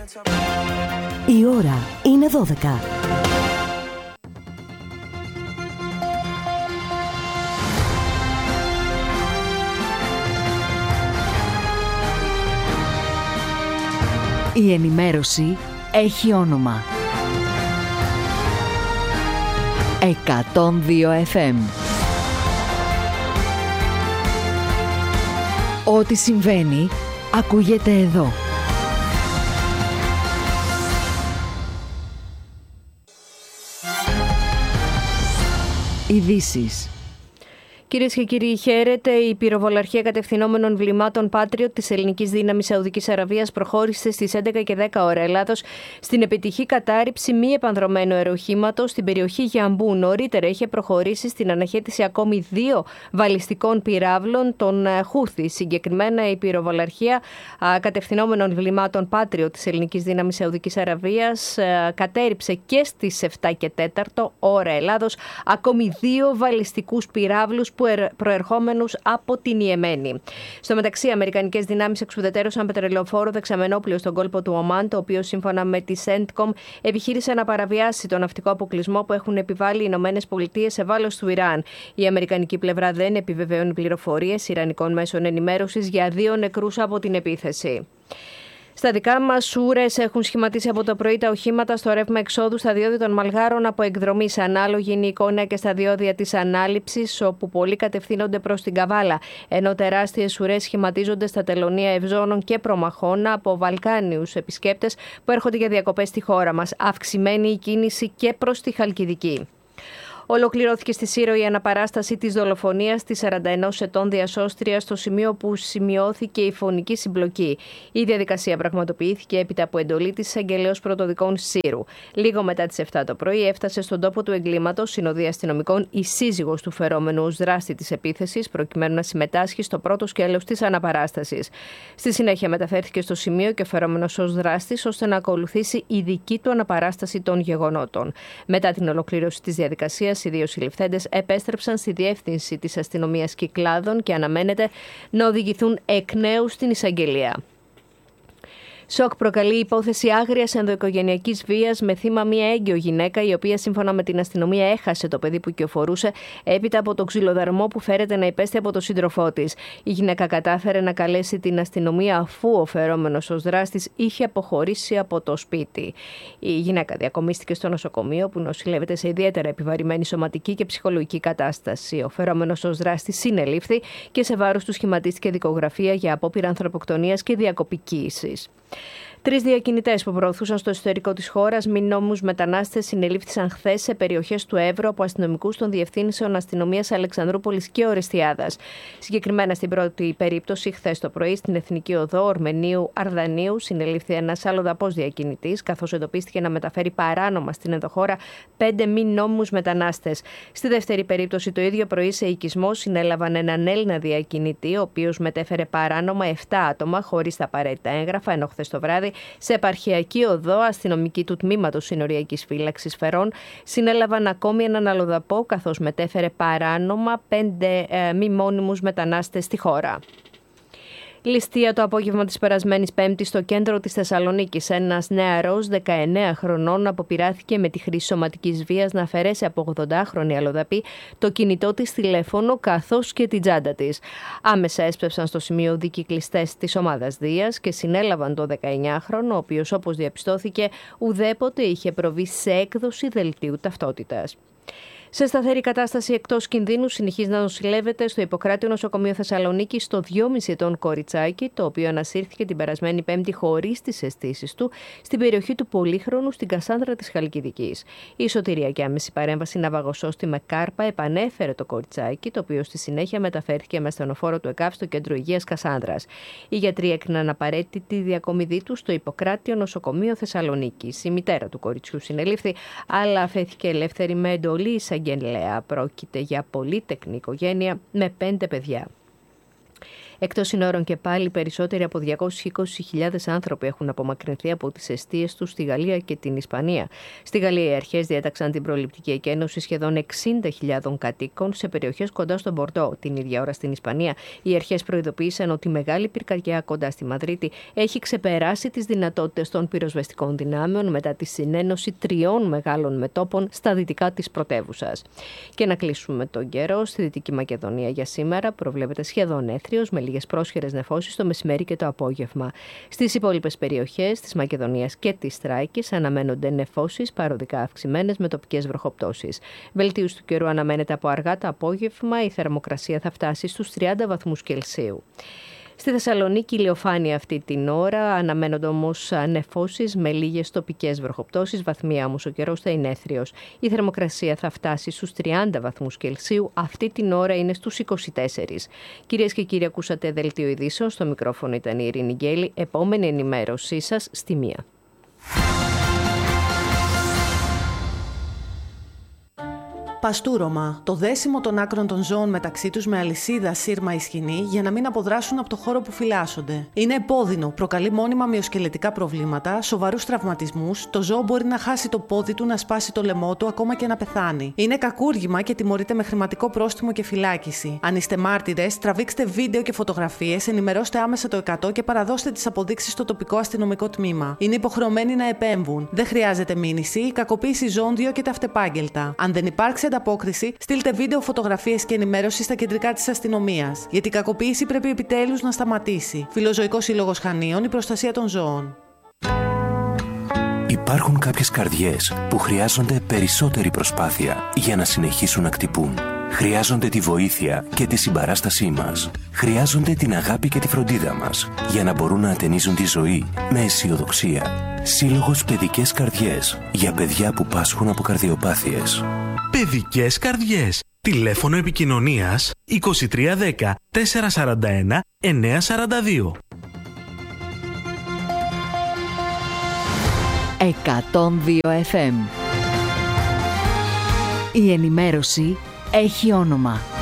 Η ώρα είναι 12. Η ενημέρωση έχει όνομα. 102 FM. Ό,τι συμβαίνει, ακούγεται εδώ. Ειδήσεις. Κυρίες και κύριοι, χαίρετε. Η πυροβολαρχία κατευθυνόμενων βλημάτων Patriot της ελληνικής δύναμης Σαουδικής Αραβίας προχώρησε στις 11 και 10 ώρα Ελλάδος στην επιτυχή κατάρριψη μη επανδρωμένου αεροχήματος στην περιοχή Γιαμπού. Νωρίτερα είχε προχωρήσει στην αναχέτηση ακόμη 2 βαλιστικών πυράβλων των Χούθη. Συγκεκριμένα, η πυροβολαρχία κατευθυνόμενων βλημάτων Patriot της ελληνικής δύναμης Σαουδικής Αραβίας κατέριψε και στις 7 και 4 ώρα Ελλάδος ακόμη 2 βαλιστικούς πυράβλους προερχόμενους από την Ιεμένη. Στο μεταξύ, οι αμερικανικές δυνάμεις εξουδετερώσαν πετρελαιοφόρο δεξαμενόπλιο στον κόλπο του Ομάν, το οποίο σύμφωνα με τη CENTCOM επιχείρησε να παραβιάσει τον ναυτικό αποκλεισμό που έχουν επιβάλει οι Ηνωμένες Πολιτείες σε βάρος του Ιράν. Η αμερικανική πλευρά δεν επιβεβαιώνει πληροφορίες ιρανικών μέσων ενημέρωσης για 2 νεκρούς από την επίθεση. Στα δικά μας, ουρές έχουν σχηματίσει από το πρωί τα οχήματα στο ρεύμα εξόδου στα διόδια των Μαλγάρων από εκδρομής. Ανάλογη είναι η εικόνα και στα διόδια της ανάληψης, όπου πολλοί κατευθύνονται προς την Καβάλα, ενώ τεράστιες ουρές σχηματίζονται στα τελωνία Ευζώνων και Προμαχώνα από Βαλκάνιους επισκέπτες που έρχονται για διακοπές στη χώρα μας. Αυξημένη η κίνηση και προς τη Χαλκιδική. Ολοκληρώθηκε στη Σύρο η αναπαράσταση της δολοφονίας της 41 ετών διασώστριας στο σημείο που σημειώθηκε η φωνική συμπλοκή. Η διαδικασία πραγματοποιήθηκε έπειτα από εντολή της εισαγγελέως πρωτοδικών Σύρου. Λίγο μετά τις 7 το πρωί έφτασε στον τόπο του εγκλήματος συνοδεία αστυνομικών η σύζυγος του φερόμενου ως δράστη της επίθεσης, προκειμένου να συμμετάσχει στο πρώτο σκέλος της αναπαράστασης. Στη συνέχεια μεταφέρθηκε στο σημείο και ο φερόμενος ως δράστης, ώστε να ακολουθήσει η δική του αναπαράσταση των γεγονότων. Μετά την ολοκλήρωση της διαδικασίας, οι 2 συλληφθέντες επέστρεψαν στη διεύθυνση της αστυνομίας Κυκλάδων και αναμένεται να οδηγηθούν εκ νέου στην εισαγγελία. Σοκ προκαλεί η υπόθεση άγριας ενδοοικογενειακής βίας με θύμα μια έγκυο γυναίκα, η οποία σύμφωνα με την αστυνομία έχασε το παιδί που κυοφορούσε έπειτα από το ξυλοδαρμό που φέρεται να υπέστη από τον σύντροφό της. Η γυναίκα κατάφερε να καλέσει την αστυνομία αφού ο φερόμενος ως δράστης είχε αποχωρήσει από το σπίτι. Η γυναίκα διακομίστηκε στο νοσοκομείο, που νοσηλεύεται σε ιδιαίτερα επιβαρημένη σωματική και ψυχολογική κατάσταση. Ο φερόμενος ως δράστης συνελήφθη και σε βάρος του σχηματίστηκε δικογραφία για απόπειρα ανθρωποκτονίας και διακοπή κοίησης. 3 διακινητές που προωθούσαν στο εσωτερικό της χώρας μη νόμιμους μετανάστες συνελήφθησαν χθες σε περιοχές του Εύρου από αστυνομικούς των διευθύνσεων αστυνομίας Αλεξανδρούπολης και Ορεστιάδας. Συγκεκριμένα στην πρώτη περίπτωση, χθες το πρωί, στην Εθνική Οδό Ορμενίου Αρδανίου, συνελήφθη ένας αλλοδαπός διακινητής, καθώς εντοπίστηκε να μεταφέρει παράνομα στην ενδοχώρα 5 μη νόμιμους μετανάστες. Στη δεύτερη περίπτωση, το ίδιο πρωί, σε οικισμό, συνέλαβαν έναν Έλληνα διακινητή, ο οποίος μετέφερε παράνομα 7 άτομα χωρίς τα απαραίτητα έγγραφα, ενώ χθες το βράδυ, σε επαρχιακή οδό, αστυνομικοί του τμήματος συνοριακής φύλαξης Φερών συνέλαβαν ακόμη έναν αλλοδαπό, καθώς μετέφερε παράνομα 5 μη μόνιμους μετανάστες στη χώρα. Ληστεία το απόγευμα της περασμένης Πέμπτης στο κέντρο της Θεσσαλονίκης. Ένας νεαρός 19 χρονών αποπειράθηκε με τη χρήση σωματικής βίας να αφαιρέσει από 80χρονη αλλοδαπή το κινητό της τηλέφωνο καθώς και την τσάντα της. Άμεσα έσπευσαν στο σημείο δικυκλιστές της ομάδας Δίας και συνέλαβαν το 19χρονο, ο οποίος, όπως διαπιστώθηκε, ουδέποτε είχε προβεί σε έκδοση δελτίου ταυτότητας. Σε σταθερή κατάσταση εκτός κινδύνου συνεχίζει να νοσηλεύεται στο Ιπποκράτειο Νοσοκομείο Θεσσαλονίκη το 2,5 ετών κοριτσάκι, το οποίο ανασύρθηκε την περασμένη Πέμπτη χωρίς τις αισθήσεις του στην περιοχή του Πολύχρονου στην Κασάνδρα της Χαλκιδικής. Η σωτηρία και άμεση παρέμβαση ναυαγοσώστη με κάρπα επανέφερε το κοριτσάκι, το οποίο στη συνέχεια μεταφέρθηκε με ασθενοφόρο του ΕΚΑΒ στο Κέντρο Υγείας Κασάνδρας. Οι γιατροί έκριναν απαραίτητη διακομιδή του στο Ιπποκράτειο Νοσοκομείο Θεσσαλονίκης. Η μητέρα του κοριτσιού συνελήφθη, αλλά αφέθηκε ελεύθερη με εντολή εισαγγελέα. Πρόκειται για πολύτεκνη οικογένεια με 5 παιδιά. Εκτός συνόρων και πάλι, περισσότεροι από 220.000 άνθρωποι έχουν απομακρυνθεί από τις εστίες τους στη Γαλλία και την Ισπανία. Στη Γαλλία, οι αρχές διέταξαν την προληπτική εκένωση σχεδόν 60.000 κατοίκων σε περιοχές κοντά στον Μπορντό. Την ίδια ώρα στην Ισπανία, οι αρχές προειδοποίησαν ότι η μεγάλη πυρκαγιά κοντά στη Μαδρίτη έχει ξεπεράσει τις δυνατότητες των πυροσβεστικών δυνάμεων μετά τη συνένωση 3 μεγάλων μετώπων στα δυτικά της πρωτεύουσας. Και να κλείσουμε τον καιρό. Στη Δυτική Μακεδονία για σήμερα προβλέπεται σχεδόν έθριος με λίγες πρόσχερες νεφώσεις το μεσημέρι και το απόγευμα. Στις υπόλοιπες περιοχές της Μακεδονίας και της Θράκης αναμένονται νεφώσεις παροδικά αυξημένες με τοπικές βροχοπτώσεις. Βελτίωση του καιρού αναμένεται από αργά το απόγευμα. Η θερμοκρασία θα φτάσει στους 30 βαθμούς Κελσίου. Στη Θεσσαλονίκη ηλιοφάνεια αυτή την ώρα, αναμένονται όμως νεφώσεις με λίγες τοπικές βροχοπτώσεις, βαθμία όμως ο καιρός θα είναι έθριος. Η θερμοκρασία θα φτάσει στους 30 βαθμούς Κελσίου, αυτή την ώρα είναι στους 24. Κυρίες και κύριοι, ακούσατε δελτίο ειδήσεων, στο μικρόφωνο ήταν η Ειρήνη Γκέλη, επόμενη ενημέρωσή σας στη 1. Παστούρωμα. Το δέσιμο των άκρων των ζώων μεταξύ τους με αλυσίδα, σύρμα ή σκοινή για να μην αποδράσουν από το χώρο που φυλάσσονται. Είναι επώδυνο, προκαλεί μόνιμα μυοσκελετικά προβλήματα, σοβαρούς τραυματισμούς, το ζώο μπορεί να χάσει το πόδι του, να σπάσει το λαιμό του, ακόμα και να πεθάνει. Είναι κακούργημα και τιμωρείται με χρηματικό πρόστιμο και φυλάκιση. Αν είστε μάρτυρες, τραβήξτε βίντεο και φωτογραφίες, ενημερώστε άμεσα το 100 και παραδώστε τις αποδείξεις στο τοπικό αστυνομικό τμήμα. Είναι υποχρεωμένοι να επέμβουν. Δεν χρειάζεται μήνυση, η κακοποίηση ζώων διώκεται αυτεπάγγελτα. Αν δεν υπάρξει ανταπόκριση, στείλτε βίντεο, φωτογραφίες και ενημέρωση στα κεντρικά της αστυνομίας. Γιατί η κακοποίηση πρέπει επιτέλους να σταματήσει. Φιλοζωικός Σύλλογος Χανίων, η προστασία των ζώων. Υπάρχουν κάποιες καρδιές που χρειάζονται περισσότερη προσπάθεια για να συνεχίσουν να χτυπούν. Χρειάζονται τη βοήθεια και τη συμπαράστασή μας. Χρειάζονται την αγάπη και τη φροντίδα μας για να μπορούν να ατενίζουν τη ζωή με αισιοδοξία. Σύλλογος Παιδικές Καρδιές για παιδιά που πάσχουν από καρδιοπάθειες. Παιδικές Καρδιές. Τηλέφωνο επικοινωνίας 2310 441 942. 102 FM. Η ενημέρωση έχει όνομα.